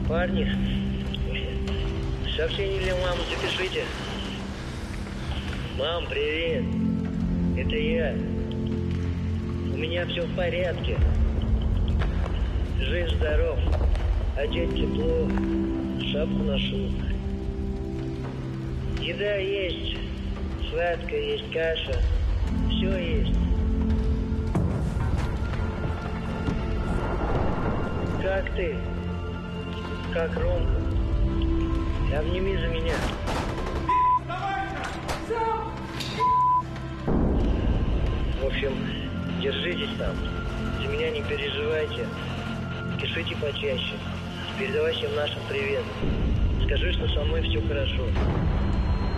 Парни, сообщение для мамы запишите. Мам, привет. Это я. У меня все в порядке. Жив-здоров. Одет тепло. Шапку ношу. Еда есть. Сладкая есть, каша. Все есть. Как ты? Как Ромка? Обними за меня. В общем, держитесь там. За меня не переживайте. Пишите почаще. Передавай всем нашим привет. Скажи, что со мной все хорошо.